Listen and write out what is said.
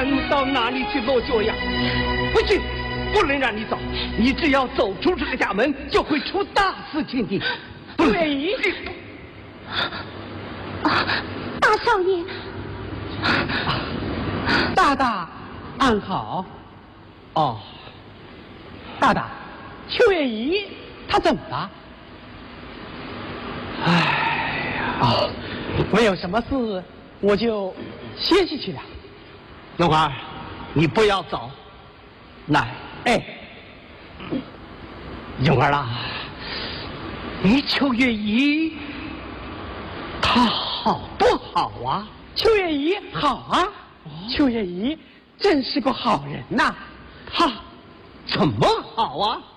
能到哪里去落脚呀？回去，不能让你走，你只要走出这个家门，就会出大事情的。 不愿意。 大少爷， 大大安好。 哦， 大大，邱月姨她怎么了？ 哎呀， 没有什么事，我就歇息去了。 龙儿，你不要走，来， 哎， 蓉儿啦，你邱月姨她好不好啊？ 邱月姨好啊，邱月姨真是个好人呐。 她怎么好啊？